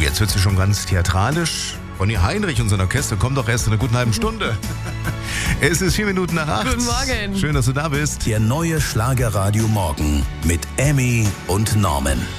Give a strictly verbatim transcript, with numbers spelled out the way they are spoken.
jetzt wird sie schon ganz theatralisch. Ronny Heinrich und sein Orchester kommt doch erst in einer guten halben Stunde. Es ist vier Minuten nach acht. Guten Morgen. Schön, dass du da bist. Der neue Schlagerradio Morgen mit Emmy und Norman.